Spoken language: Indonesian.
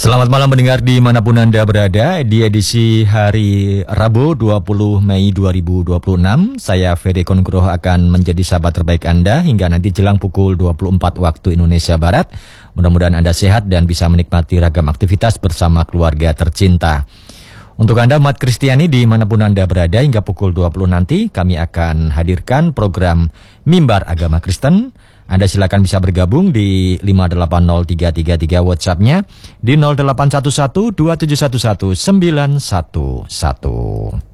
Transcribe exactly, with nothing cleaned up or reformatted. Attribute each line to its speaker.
Speaker 1: Selamat malam pendengar dimanapun Anda berada. Di edisi hari Rabu dua puluh Mei dua ribu dua puluh enam, saya Ferry Kongroho akan menjadi sahabat terbaik Anda hingga nanti jelang pukul dua puluh empat waktu Indonesia Barat. Mudah-mudahan Anda sehat dan bisa menikmati ragam aktivitas bersama keluarga tercinta. Untuk Anda umat Kristiani dimanapun Anda berada, hingga pukul dua puluh nanti kami akan hadirkan program Mimbar Agama Kristen. Anda silakan bisa bergabung di lima delapan nol tiga tiga tiga WhatsApp-nya, di nol delapan satu satu dua tujuh satu satu sembilan satu satu.